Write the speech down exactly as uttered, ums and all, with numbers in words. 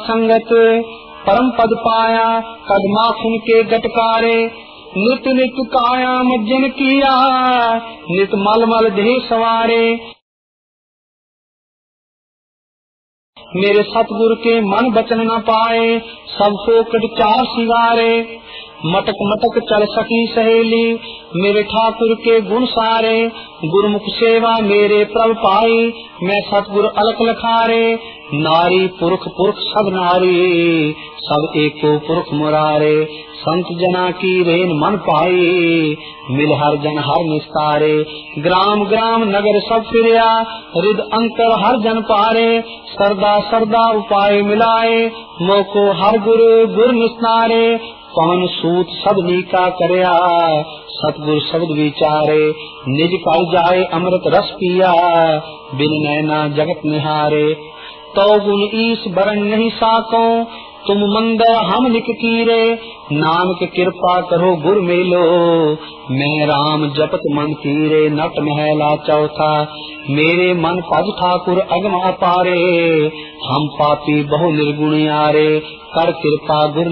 संगत परम पद पाया कदमा सुन के गटकारे नित नित काया मज्जन किया नित मल मल देह सवारे। मेरे सतगुरु के मन बचन न पाए सब फोकट चार सिंगारे। मटक मटक चल सकी सहेली मेरे ठाकुर के गुण सारे। गुरुमुख सेवा मेरे प्रभ पाई मैं सतगुरु अलख लखारे। नारी पुरुष पुरुष सब नारी सब एको पुरुष मुरारे। संत जना की रेन मन पाई मिल हर जन हर निस्तारे। ग्राम ग्राम नगर सब फिरिया हृद अंतर हर जन पारे। सरदा सरदा उपाय मिलाए मोको हर गुरु गुर निस्तारे। पवन सूत सब नीका करया सतगुरु शब्द विचारे। निज काल जाए अमृत रस पिया बिन नैना जगत निहारे। तो गुण ईस बरन नहीं साको तुम मंदिर हम निक कीरे। नानक कृपा करो गुर मेलो मैं राम जपत मन तीरे। नट महला चौथा मेरे मन पद ठाकुर अगम अपारे। हम पापी बहु निर्गुणियारे कर कृपा गुर